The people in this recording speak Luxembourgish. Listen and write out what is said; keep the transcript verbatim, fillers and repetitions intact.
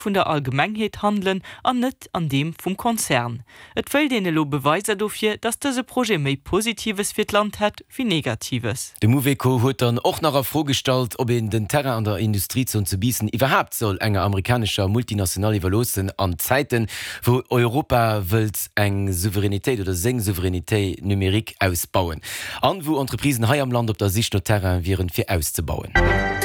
vun der Allgemeinheit handeln an net an dem vum Konzern. Et will denen lo Beweise dafür, dass diese Projekt mehr Positives für das Land hat wie Negatives. De Moveco hat dann auch nachher vorgestellt, ob in den Terrain an der Industriezone zu bieten überhaupt soll enger amerikanischer multinational überlosen an Zeiten, wo Europa will eng Souveränität oder seng Souveränität numerik ausbauen. An wo Entreprisen hier am Land op der Sicht no Terrain wären für auszubauen.